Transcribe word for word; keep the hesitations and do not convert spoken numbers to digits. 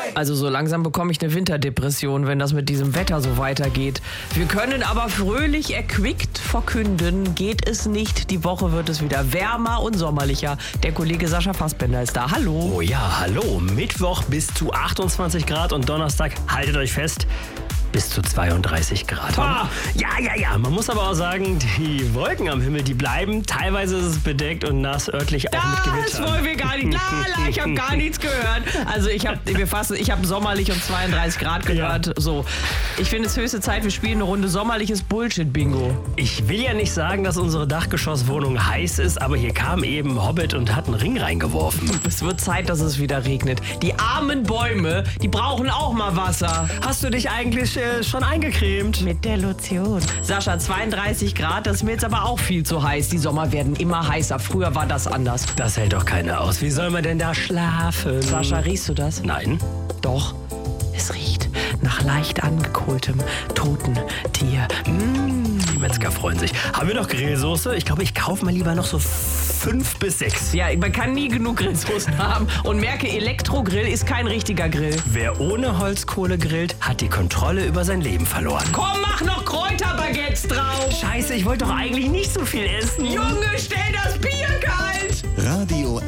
Also so langsam bekomme ich eine Winterdepression, wenn das mit diesem Wetter so weitergeht. Wir können aber fröhlich erquickt verkünden, geht es nicht. Die Woche wird es wieder wärmer und sommerlicher. Der Kollege Sascha Fassbender ist da. Hallo. Oh ja, hallo. Mittwoch bis zu achtundzwanzig Grad und Donnerstag, haltet euch fest, bis zu zweiunddreißig Grad. Ah. Ja, ja, ja. Man muss aber auch sagen, die Wolken am Himmel, die bleiben. Teilweise ist es bedeckt und nass, örtlich auch mit Gewitter. Das wollen wir gar nicht. Lala, ich habe gar nichts gehört. Also ich habe wir fassen, ich habe sommerlich um zweiunddreißig Grad gehört. Ja. So, ich finde es höchste Zeit, wir spielen eine Runde sommerliches Bullshit-Bingo. Ich will ja nicht sagen, dass unsere Dachgeschosswohnung heiß ist, aber hier kam eben Hobbit und hat einen Ring reingeworfen. Es wird Zeit, dass es wieder regnet. Die armen Bäume, die brauchen auch mal Wasser. Hast du dich eigentlich äh, schon eingecremt? Mit der Lotion. Sascha, zweiunddreißig Grad, das ist mir jetzt aber auch viel zu heiß. Die Sommer werden immer heißer. Früher war das anders. Das hält doch keiner aus. Wie soll man denn da schlafen? Sascha, riechst du das? Nein. Doch. Es riecht nach leicht angekohltem, toten Tier. Mmh. Die Metzger freuen sich. Haben wir noch Grillsoße? Ich glaube, ich kaufe mal lieber noch so fünf bis sechs. Ja, man kann nie genug Grillsoßen haben. Und merke, Elektrogrill ist kein richtiger Grill. Wer ohne Holzkohle grillt, hat die Kontrolle über sein Leben verloren. Komm, mach noch Kräuterbaguettes drauf. Scheiße, ich wollte doch eigentlich nicht so viel essen. Junge, stell das Bier kalt. Radio